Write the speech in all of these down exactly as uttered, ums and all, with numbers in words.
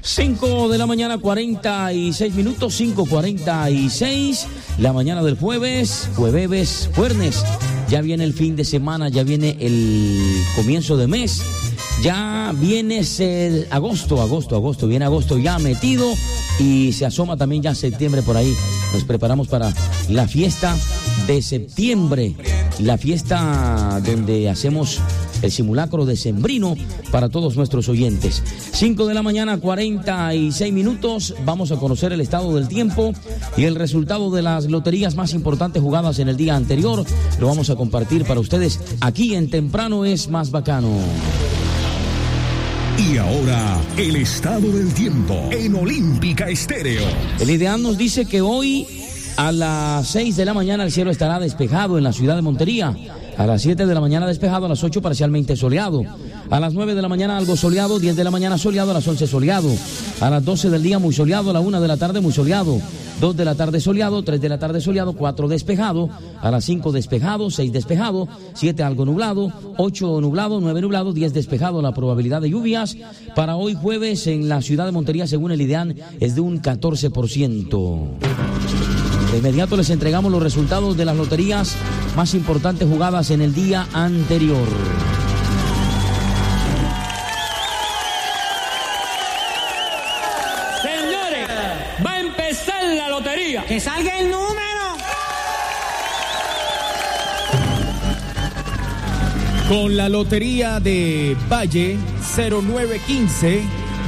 cinco de la mañana, cuarenta y seis minutos, cinco cuarenta y seis, la mañana del jueves, jueves, jueves, ya viene el fin de semana, ya viene el comienzo de mes, ya viene el agosto, agosto, agosto, viene agosto ya metido y se asoma también ya septiembre por ahí. Nos preparamos para la fiesta de septiembre, la fiesta donde hacemos el simulacro decembrino para todos nuestros oyentes. cinco de la mañana, cuarenta y seis minutos. Vamos a conocer el estado del tiempo y el resultado de las loterías más importantes jugadas en el día anterior. Lo vamos a compartir para ustedes aquí en Temprano es Más Bacano. Y ahora, el estado del tiempo en Olímpica Estéreo. El Ideal nos dice que hoy a las seis de la mañana el cielo estará despejado en la ciudad de Montería. A las siete de la mañana despejado, a las ocho parcialmente soleado. A las nueve de la mañana algo soleado, diez de la mañana soleado, a las once soleado. A las doce del día muy soleado, a la una de la tarde muy soleado. dos de la tarde soleado, tres de la tarde soleado, cuatro despejado. A las cinco despejado, seis despejado, siete algo nublado, ocho nublado, nueve nublado, diez despejado. La probabilidad de lluvias para hoy jueves en la ciudad de Montería, según el IDEAN, es de un catorce por ciento. De inmediato les entregamos los resultados de las loterías más importantes jugadas en el día anterior. Señores, va a empezar la lotería. ¡Que salga el número! Con la lotería de Valle cero nueve quince,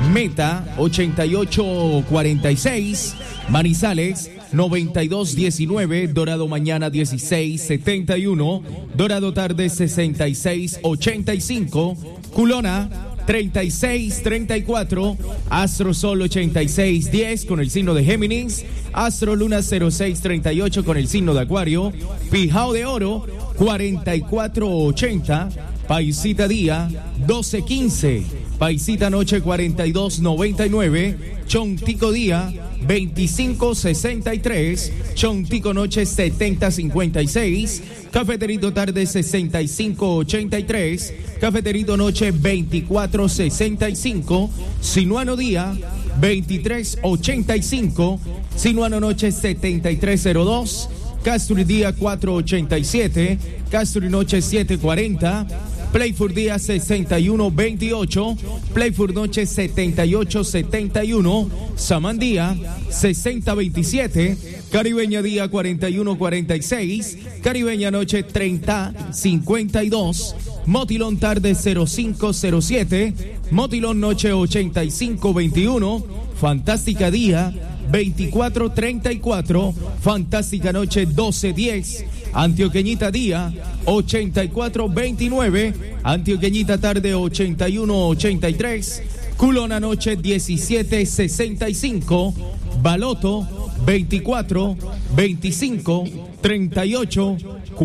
Meta ochenta y ocho cuarenta y seis, Manizales noventa y dos diecinueve, Dorado mañana dieciséis setenta y uno, Dorado tarde sesenta y seis ochenta y cinco, Culona treinta y seis treinta y cuatro, Astro Sol ochenta y seis diez con el signo de Géminis, Astro Luna cero seis treinta y ocho con el signo de Acuario, Pijao de Oro cuarenta y cuatro ochenta, Paisita Día doce quince, Paisita Noche cuarenta y dos noventa y nueve, Chontico Día veinticinco sesenta y tres, Chontico Noche setenta cincuenta y seis, Cafeterito Tarde sesenta y cinco ochenta y tres, Cafeterito Noche veinticuatro sesenta y cinco, Sinuano Día veintitrés ochenta y cinco, Sinuano Noche setenta y tres cero dos, Castro Día cuatro ochenta y siete, Castro Noche siete cuarenta, Playford Día sesenta y uno veintiocho, Playford Noche setenta y ocho setenta y uno, Samandía sesenta veintisiete, Caribeña Día cuarenta y uno cuarenta y seis, Caribeña Noche treinta cincuenta y dos, Motilón Tarde cero cinco cero siete, Motilón Noche ochenta y cinco veintiuno, Fantástica Día veinticuatro treinta y cuatro, Fantástica Noche doce diez, Antioqueñita Día ochenta y cuatro veintinueve, Antioqueñita Tarde ochenta y uno ochenta y tres, Culona Noche diecisiete sesenta y cinco, Baloto veinticuatro veinticinco treinta y ocho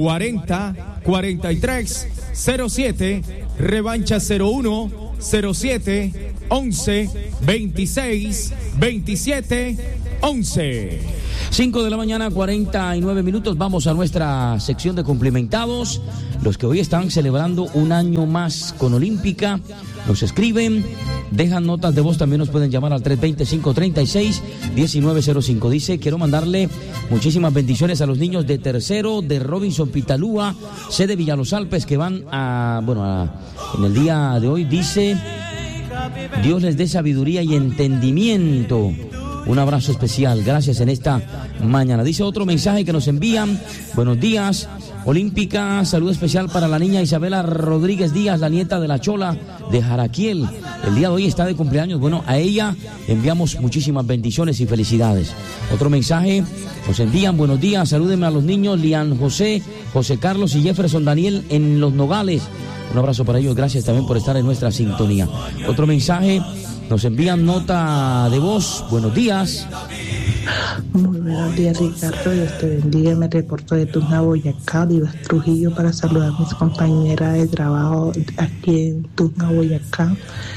cuarenta cuarenta y tres cero siete, Revancha cero uno cero siete once veintiséis veintisiete once. cinco de la mañana, cuarenta y nueve minutos. Vamos a nuestra sección de cumplimentados. Los que hoy están celebrando un año más con Olímpica nos escriben, dejan notas de voz, también nos pueden llamar al tres dos cero, cinco tres seis, uno nueve cero cinco. Dice, quiero mandarle muchísimas bendiciones a los niños de tercero de Robinson Pitalúa, sede Villa Los Alpes, que van a, bueno, a, en el día de hoy, dice, Dios les dé sabiduría y entendimiento. Un abrazo especial, gracias en esta mañana. Dice otro mensaje que nos envían, buenos días, Olímpica, saludo especial para la niña Isabela Rodríguez Díaz, la nieta de la Chola de Jaraquiel. El día de hoy está de cumpleaños, bueno, a ella enviamos muchísimas bendiciones y felicidades. Otro mensaje, nos envían, buenos días, salúdenme a los niños Lian José, José Carlos y Jefferson Daniel en Los Nogales. Un abrazo para ellos, gracias también por estar en nuestra sintonía. Otro mensaje, nos envían nota de voz, buenos días. Muy buenos días, Ricardo, Dios te bendiga. Me reporto de Tuzna, Boyacá, Olivas Trujillo, para saludar a mis compañeras de trabajo aquí en Tuzna, Boyacá.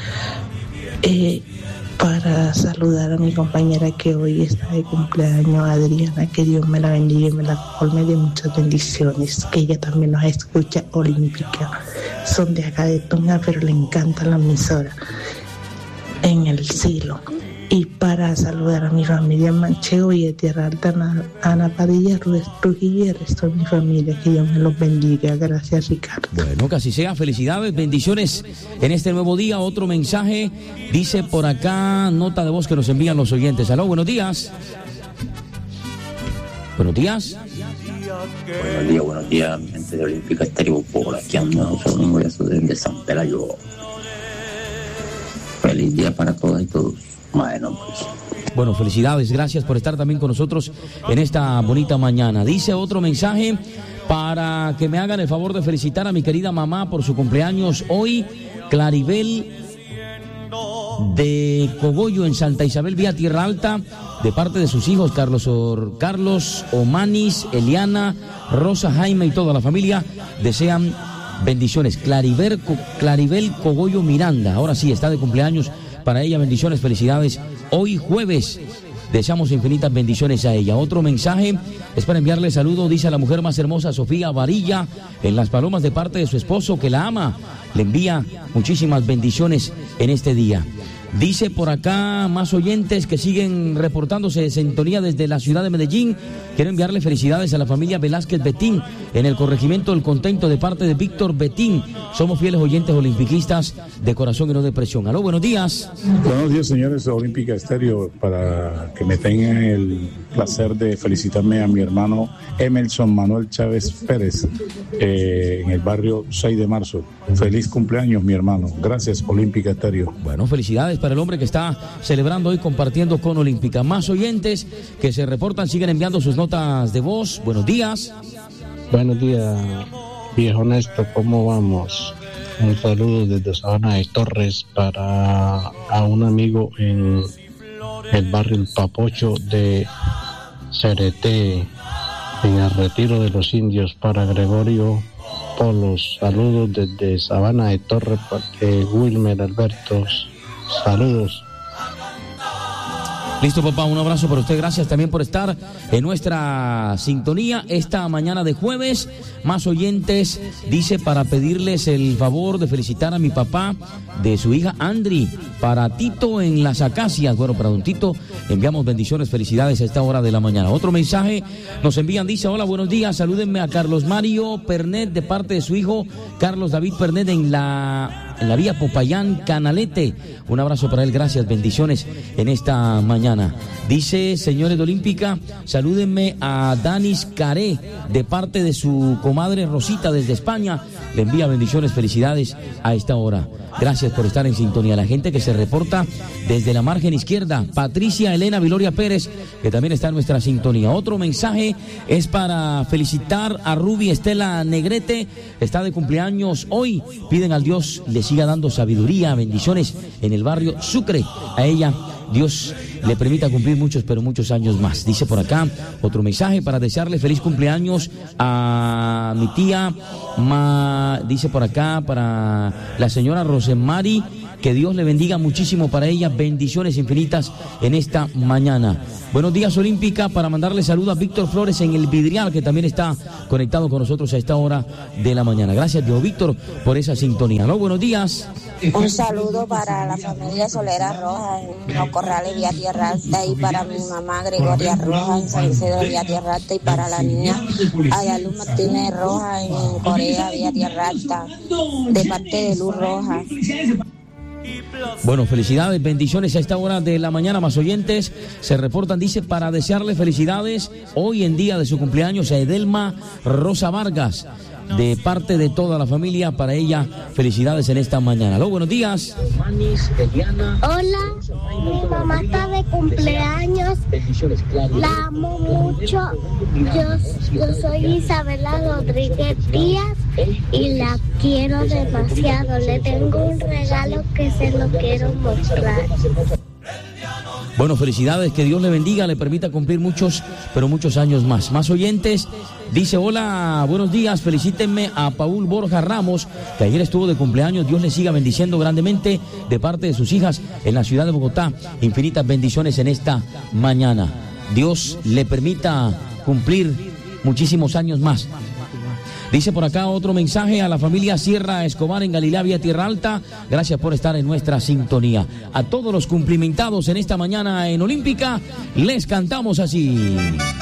Eh, para saludar a mi compañera que hoy está de cumpleaños, Adriana, que Dios me la bendiga y me la colme de muchas bendiciones, que ella también nos escucha Olímpica. Son de acá de Tuzna, pero le encanta la emisora. en el Silo. Y para saludar a mi familia en Manchego y de Tierra Alta, Ana, Ana Padilla, Rubén Trujillo y el resto de mi familia. Que Dios me los bendiga. Gracias, Ricardo. Bueno, que así sea. Felicidades, bendiciones en este nuevo día. Otro mensaje, dice por acá, nota de voz que nos envían los oyentes. Aló, buenos días. Buenos días. Buenos días, buenos días, gente de Olímpica Estéreo. Por aquí ando, soy un ingreso de San Pelayo. Feliz día para todas y todos. Bueno, pues. Bueno, felicidades, gracias por estar también con nosotros en esta bonita mañana. Dice otro mensaje para que me hagan el favor de felicitar a mi querida mamá por su cumpleaños hoy, Claribel de Cogollo en Santa Isabel, vía Tierra Alta, de parte de sus hijos Carlos Or, Carlos Omanis, Eliana, Rosa, Jaime y toda la familia. Desean bendiciones. Claribel, Claribel Cogollo Miranda, ahora sí, está de cumpleaños. Para ella, bendiciones, felicidades. Hoy jueves, deseamos infinitas bendiciones a ella. Otro mensaje es para enviarle saludo, dice a la mujer más hermosa, Sofía Varilla, en Las Palomas, de parte de su esposo, que la ama. Le envía muchísimas bendiciones en este día. Dice por acá más oyentes que siguen reportándose de sintonía desde la ciudad de Medellín. Quiero enviarle felicidades a la familia Velázquez Betín en el corregimiento del Contento, de parte de Víctor Betín. Somos fieles oyentes olimpiquistas de corazón y no de presión. Aló, buenos días. Buenos días, señores de Olímpica Estéreo. Para que me tengan el placer de felicitarme a mi hermano Emerson Manuel Chávez Pérez, eh, en el barrio seis de marzo. Feliz cumpleaños, mi hermano. Gracias, Olímpica Estéreo. Bueno, felicidades para el hombre que está celebrando hoy, compartiendo con Olímpica. Más oyentes que se reportan, siguen enviando sus notas de voz. Buenos días. Buenos días, viejo Néstor, ¿cómo vamos? Un saludo desde Sabana de Torres para a un amigo en el barrio El Papocho de Cereté, en el Retiro de los Indios, para Gregorio Polos. Saludos desde Sabana de Torres, de Wilmer Alberto. Saludos. Listo, papá, un abrazo para usted. Gracias también por estar en nuestra sintonía esta mañana de jueves. Más oyentes, dice, para pedirles el favor de felicitar a mi papá de su hija Andri, para Tito en Las Acacias. Bueno, para don Tito enviamos bendiciones, felicidades a esta hora de la mañana. Otro mensaje nos envían, dice, hola, buenos días, salúdenme a Carlos Mario Pernet de parte de su hijo Carlos David Pernet en la, en la vía Popayán, Canalete. Un abrazo para él, gracias, bendiciones en esta mañana. Dice, señores de Olímpica, salúdenme a Danis Caré de parte de su comadre Rosita desde España. Le envía bendiciones, felicidades a esta hora. Gracias por estar en sintonía. La gente que se reporta desde la margen izquierda, Patricia Elena Viloria Pérez, que también está en nuestra sintonía. Otro mensaje es para felicitar a Ruby Estela Negrete, está de cumpleaños hoy. Piden al Dios le siga dando sabiduría, bendiciones en el barrio Sucre. A ella Dios le permita cumplir muchos, pero muchos años más. Dice por acá otro mensaje para desearle feliz cumpleaños a mi tía, ma, dice por acá para la señora Rosemary, que Dios le bendiga muchísimo para ella, bendiciones infinitas en esta mañana. Buenos días, Olímpica, para mandarle saludos a Víctor Flores en el Vidrial, que también está conectado con nosotros a esta hora de la mañana. Gracias, Dios Víctor, por esa sintonía. ¿No? Buenos días. Un saludo para la familia Solera Rojas en Los Corrales, vía Tierra Alta, y para mi mamá Gregoria Rojas en San Isidro, vía Tierra Alta, y para la niña Ayaluz Martínez Rojas en Corea, vía Tierra Alta, de parte de Luz Rojas. Bueno, felicidades, bendiciones a esta hora de la mañana. Más oyentes se reportan, dice, para desearle felicidades hoy en día de su cumpleaños a Edelma Rosa Vargas, de parte de toda la familia, para ella, felicidades en esta mañana. Aló, buenos días. Hola, mi mamá está de cumpleaños, la amo mucho. Yo, yo soy Isabela Rodríguez Díaz y la quiero demasiado. Le tengo un regalo que se lo quiero mostrar. Bueno, felicidades, que Dios le bendiga, le permita cumplir muchos, pero muchos años más. Más oyentes, dice, hola, buenos días, felicítenme a Paul Borja Ramos, que ayer estuvo de cumpleaños. Dios le siga bendiciendo grandemente de parte de sus hijas en la ciudad de Bogotá. Infinitas bendiciones en esta mañana. Dios le permita cumplir muchísimos años más. Dice por acá otro mensaje a la familia Sierra Escobar en Galilea, Vía Tierra Alta. Gracias por estar en nuestra sintonía. A todos los cumplimentados en esta mañana en Olímpica, les cantamos así.